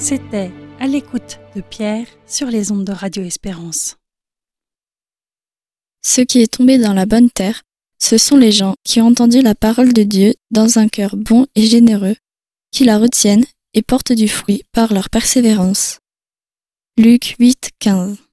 C'était À l'écoute de Pierre sur les ondes de Radio Espérance. Ce qui est tombé dans la bonne terre, ce sont les gens qui ont entendu la parole de Dieu dans un cœur bon et généreux, qui la retiennent et portent du fruit par leur persévérance. Luc 8, 15.